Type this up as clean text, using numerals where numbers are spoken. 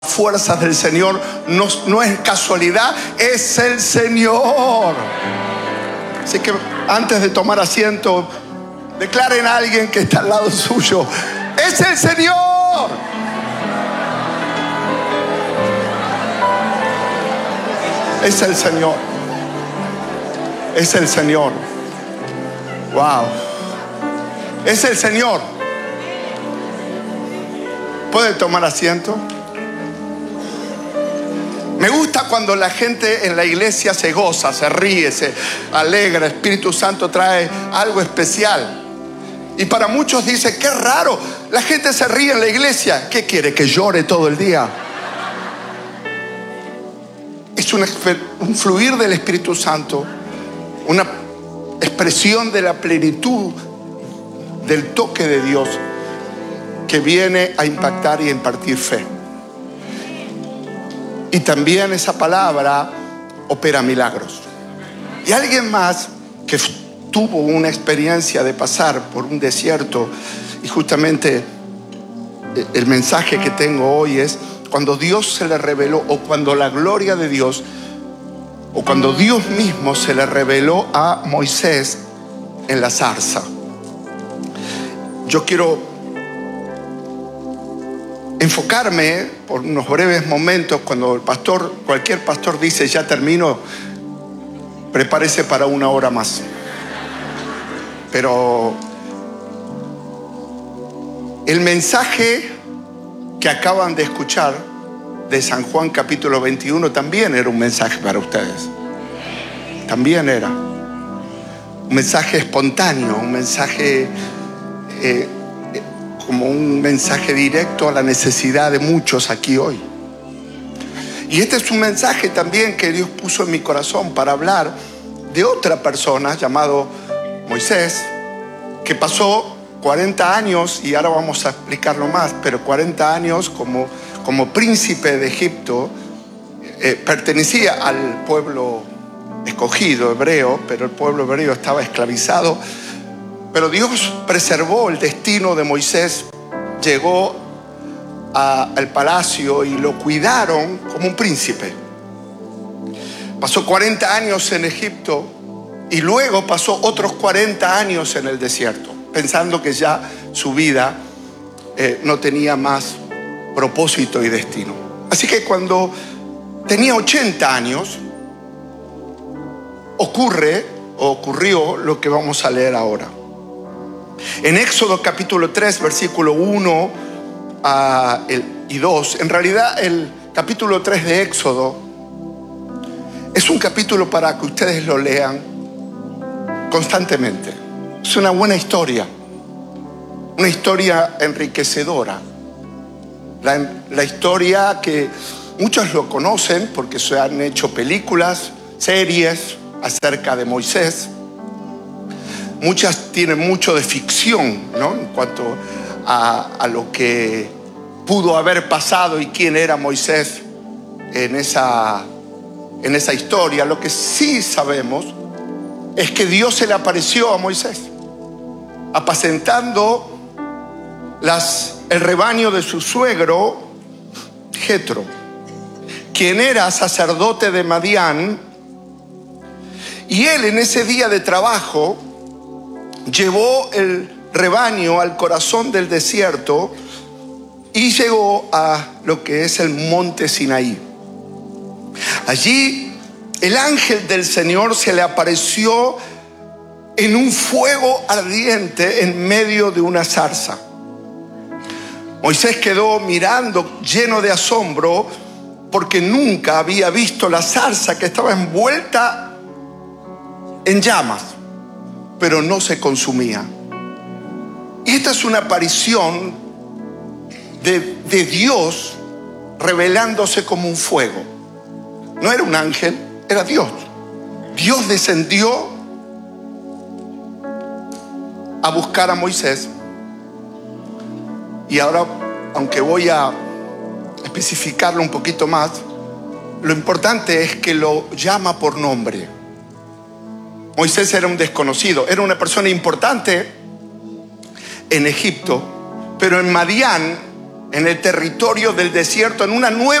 fuerzas del Señor no es casualidad, es el Señor. Así que antes de tomar asiento, declaren a alguien que está al lado suyo: es el Señor. Es el Señor. Es el Señor. Wow. Es el Señor. ¿Puede tomar asiento? Me gusta cuando la gente en la iglesia se goza, se ríe, se alegra. El Espíritu Santo trae algo especial. Y para muchos dice: qué raro, la gente se ríe en la iglesia. ¿Qué quiere? ¿Que llore todo el día? Es un fluir del Espíritu Santo, una expresión de la plenitud del toque de Dios que viene a impactar y a impartir fe. Y también esa palabra opera milagros. Y alguien más que tuvo una experiencia de pasar por un desierto, y justamente el mensaje que tengo hoy es: cuando Dios se le reveló, o cuando la gloria de Dios, o cuando Dios mismo se le reveló a Moisés en la zarza. Yo quiero enfocarme por unos breves momentos. Cuando cualquier pastor dice: ya termino, prepárese para una hora más. Pero el mensaje que acaban de escuchar de San Juan capítulo 21 también era un mensaje para ustedes. También era un mensaje espontáneo, un mensaje como un mensaje directo a la necesidad de muchos aquí hoy. Y este es un mensaje también que Dios puso en mi corazón para hablar de otra persona llamado Moisés, que pasó 40 años, y ahora vamos a explicarlo más, pero 40 años como príncipe de Egipto. Pertenecía al pueblo escogido hebreo, pero el pueblo hebreo estaba esclavizado. Pero Dios preservó el destino de Moisés. Llegó al palacio y lo cuidaron como un príncipe. Pasó 40 años en Egipto y luego pasó otros 40 años en el desierto, pensando que ya su vida no tenía más propósito y destino. Así que cuando tenía 80 años, ocurrió lo que vamos a leer ahora. En Éxodo capítulo 3, versículo 1 y 2, en realidad el capítulo 3 de Éxodo es un capítulo para que ustedes lo lean constantemente. Es una buena historia, una historia enriquecedora. La historia que muchos lo conocen porque se han hecho películas, series acerca de Moisés. Muchas tienen mucho de ficción, ¿no?, en cuanto a lo que pudo haber pasado y quién era Moisés en esa historia. Lo que sí sabemos es que Dios se le apareció a Moisés apacentando el rebaño de su suegro Jetro, quien era sacerdote de Madián. Y él, en ese día de trabajo, llevó el rebaño al corazón del desierto y llegó a lo que es el monte Sinaí. Allí el ángel del Señor se le apareció en un fuego ardiente en medio de una zarza. Moisés quedó mirando lleno de asombro porque nunca había visto la zarza, que estaba envuelta en llamas, pero no se consumía. Y esta es una aparición de Dios revelándose como un fuego. No era un ángel, era Dios. Dios descendió a buscar a Moisés. Y ahora, aunque voy a especificarlo un poquito más, lo importante es que lo llama por nombre. Moisés era un desconocido, era una persona importante en Egipto, pero en Madián en el territorio del desierto, en una nueva